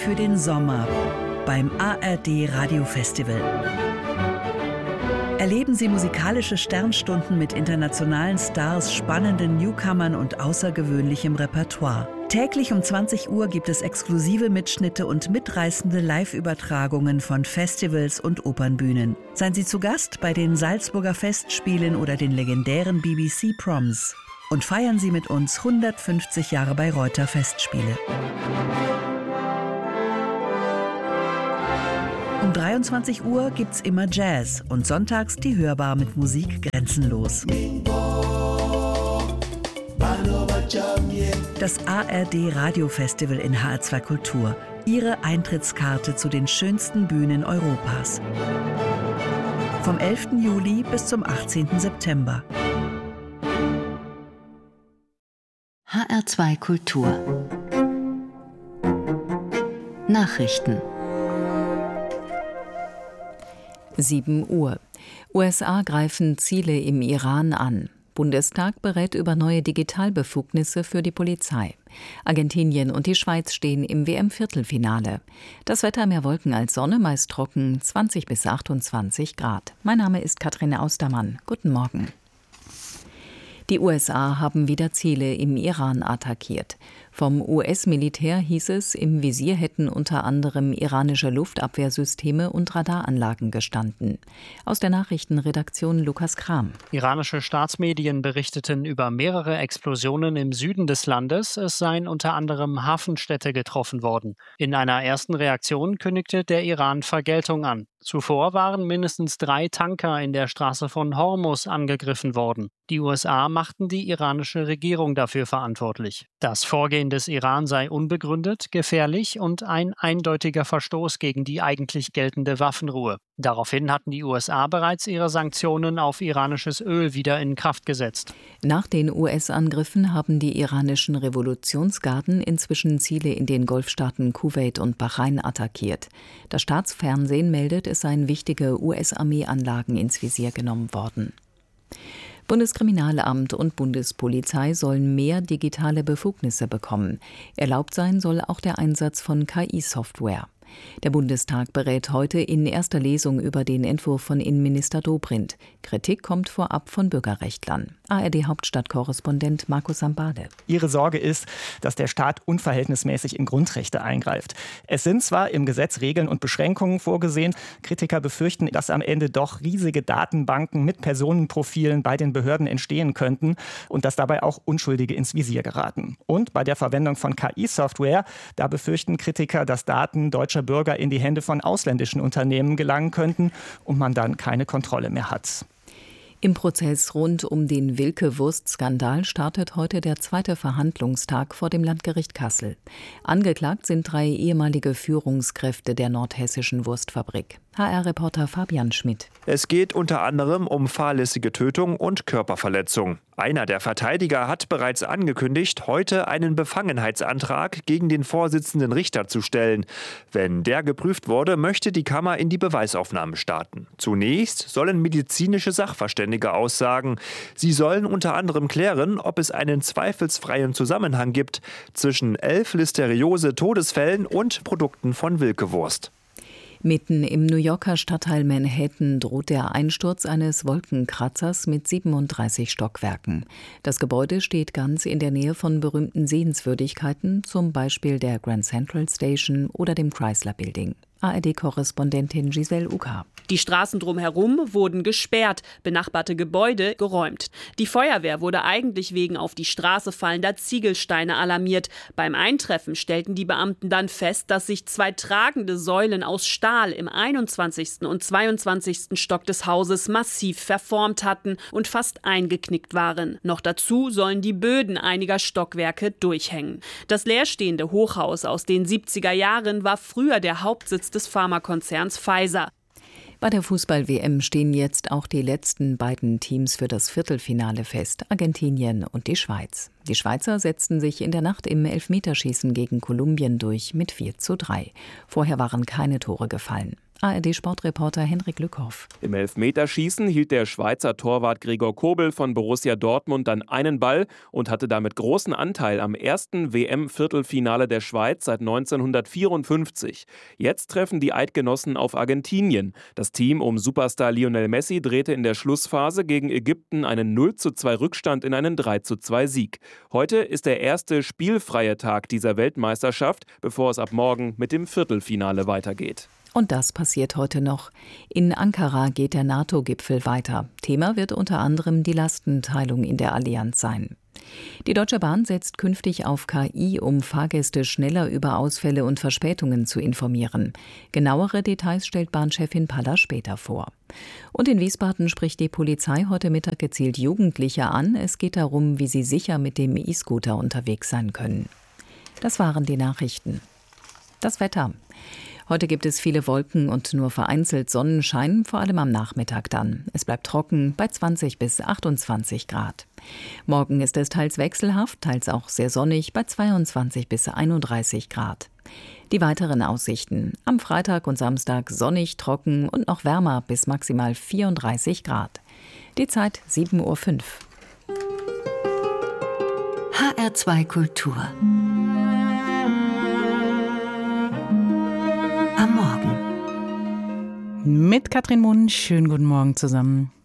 für den Sommer beim ARD Radiofestival. Erleben Sie musikalische Sternstunden mit internationalen Stars, spannenden Newcomern und außergewöhnlichem Repertoire. Täglich um 20 Uhr gibt es exklusive Mitschnitte und mitreißende Live-Übertragungen von Festivals und Opernbühnen. Seien Sie zu Gast bei den Salzburger Festspielen oder den legendären BBC Proms. Und feiern Sie mit uns 150 Jahre Bayreuther Festspiele. Um 23 Uhr gibt's immer Jazz und sonntags die Hörbar mit Musik grenzenlos. Das ARD Radiofestival in HR2 Kultur. Ihre Eintrittskarte zu den schönsten Bühnen Europas. Vom 11. Juli bis zum 18. September. HR2 Kultur. Nachrichten. 7 Uhr. USA greifen Ziele im Iran an. Bundestag berät über neue Digitalbefugnisse für die Polizei. Argentinien und die Schweiz stehen im WM-Viertelfinale. Das Wetter mehr Wolken als Sonne, meist trocken, 20 bis 28 Grad. Mein Name ist Kathrine Austermann. Guten Morgen. Die USA haben wieder Ziele im Iran attackiert. Vom US-Militär hieß es, im Visier hätten unter anderem iranische Luftabwehrsysteme und Radaranlagen gestanden. Aus der Nachrichtenredaktion Lukas Kram. Iranische Staatsmedien berichteten über mehrere Explosionen im Süden des Landes. Es seien unter anderem Hafenstädte getroffen worden. In einer ersten Reaktion kündigte der Iran Vergeltung an. Zuvor waren mindestens 3 Tanker in der Straße von Hormuz angegriffen worden. Die USA machten die iranische Regierung dafür verantwortlich. Das Vorgehen des Iran sei unbegründet, gefährlich und ein eindeutiger Verstoß gegen die eigentlich geltende Waffenruhe. Daraufhin hatten die USA bereits ihre Sanktionen auf iranisches Öl wieder in Kraft gesetzt. Nach den US-Angriffen haben die iranischen Revolutionsgarden inzwischen Ziele in den Golfstaaten Kuwait und Bahrain attackiert. Das Staatsfernsehen meldet, es seien wichtige US-Armeeanlagen ins Visier genommen worden. Bundeskriminalamt und Bundespolizei sollen mehr digitale Befugnisse bekommen. Erlaubt sein soll auch der Einsatz von KI-Software. Der Bundestag berät heute in erster Lesung über den Entwurf von Innenminister Dobrindt. Kritik kommt vorab von Bürgerrechtlern. ARD-Hauptstadtkorrespondent Markus Sambade. Ihre Sorge ist, dass der Staat unverhältnismäßig in Grundrechte eingreift. Es sind zwar im Gesetz Regeln und Beschränkungen vorgesehen. Kritiker befürchten, dass am Ende doch riesige Datenbanken mit Personenprofilen bei den Behörden entstehen könnten und dass dabei auch Unschuldige ins Visier geraten. Und bei der Verwendung von KI-Software, da befürchten Kritiker, dass Daten deutscher Bürger in die Hände von ausländischen Unternehmen gelangen könnten und man dann keine Kontrolle mehr hat. Im Prozess rund um den Wilke-Wurst-Skandal startet heute der zweite Verhandlungstag vor dem Landgericht Kassel. Angeklagt sind 3 ehemalige Führungskräfte der nordhessischen Wurstfabrik. HR-Reporter Fabian Schmidt. Es geht unter anderem um fahrlässige Tötung und Körperverletzung. Einer der Verteidiger hat bereits angekündigt, heute einen Befangenheitsantrag gegen den Vorsitzenden Richter zu stellen. Wenn der geprüft wurde, möchte die Kammer in die Beweisaufnahme starten. Zunächst sollen medizinische Sachverständige aussagen. Sie sollen unter anderem klären, ob es einen zweifelsfreien Zusammenhang gibt zwischen 11 Listeriose-Todesfällen und Produkten von Wilke-Wurst. Mitten im New Yorker Stadtteil Manhattan droht der Einsturz eines Wolkenkratzers mit 37 Stockwerken. Das Gebäude steht ganz in der Nähe von berühmten Sehenswürdigkeiten, zum Beispiel der Grand Central Station oder dem Chrysler Building. ARD-Korrespondentin Giselle Uka. Die Straßen drumherum wurden gesperrt, benachbarte Gebäude geräumt. Die Feuerwehr wurde eigentlich wegen auf die Straße fallender Ziegelsteine alarmiert. Beim Eintreffen stellten die Beamten dann fest, dass sich 2 tragende Säulen aus Stahl im 21. und 22. Stock des Hauses massiv verformt hatten und fast eingeknickt waren. Noch dazu sollen die Böden einiger Stockwerke durchhängen. Das leerstehende Hochhaus aus den 70er Jahren war früher der Hauptsitz des Pharmakonzerns Pfizer. Bei der Fußball-WM stehen jetzt auch die letzten beiden Teams für das Viertelfinale fest, Argentinien und die Schweiz. Die Schweizer setzten sich in der Nacht im Elfmeterschießen gegen Kolumbien durch mit 4:3. Vorher waren keine Tore gefallen. ARD-Sportreporter Henrik Lückhoff. Im Elfmeterschießen hielt der Schweizer Torwart Gregor Kobel von Borussia Dortmund dann einen Ball und hatte damit großen Anteil am ersten WM-Viertelfinale der Schweiz seit 1954. Jetzt treffen die Eidgenossen auf Argentinien. Das Team um Superstar Lionel Messi drehte in der Schlussphase gegen Ägypten einen 0:2 Rückstand in einen 3:2 Sieg. Heute ist der erste spielfreie Tag dieser Weltmeisterschaft, bevor es ab morgen mit dem Viertelfinale weitergeht. Und das passiert heute noch. In Ankara geht der NATO-Gipfel weiter. Thema wird unter anderem die Lastenteilung in der Allianz sein. Die Deutsche Bahn setzt künftig auf KI, um Fahrgäste schneller über Ausfälle und Verspätungen zu informieren. Genauere Details stellt Bahnchefin Paller später vor. Und in Wiesbaden spricht die Polizei heute Mittag gezielt Jugendliche an. Es geht darum, wie sie sicher mit dem E-Scooter unterwegs sein können. Das waren die Nachrichten. Das Wetter. Heute gibt es viele Wolken und nur vereinzelt Sonnenschein, vor allem am Nachmittag dann. Es bleibt trocken bei 20 bis 28 Grad. Morgen ist es teils wechselhaft, teils auch sehr sonnig bei 22 bis 31 Grad. Die weiteren Aussichten. Am Freitag und Samstag sonnig, trocken und noch wärmer bis maximal 34 Grad. Die Zeit 7:05 Uhr. HR2 Kultur. Am Morgen. Mit Katrin Mund, schönen guten Morgen zusammen.